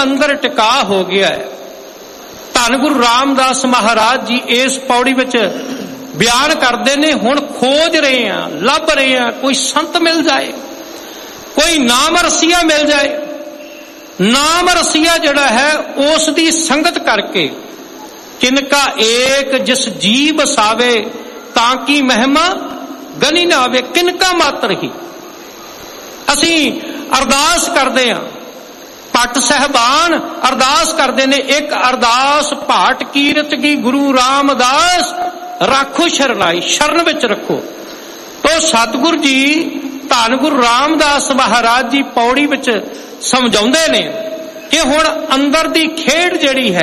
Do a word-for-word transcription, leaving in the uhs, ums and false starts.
अंदर टिका हो गया है। धन गुरु रामदास महाराज जी इस पौड़ी विच बयान करते ने, हुण खोज रहे हैं, लभ रहे हैं, कोई संत मिल जाए, कोई नाम रसिया मिल जाए। नाम रसिया जिहड़ा है उस दी संगत करके किनका एक जिस जी बसावे ताकि महिमा गनी ना आवे, किनका मात्र ही असी अरदास करते हैं। भट्ट साहबान अरदास करते ने, एक अरदास भाट कीरत की गुरु रामदास राखो शरणाई, शरण विच रखो। तो सतगुरु जी धन गुरु रामदास महाराज जी पौड़ी विच समझाउंदे ने कि हुण अंदर दी खेड जिहड़ी है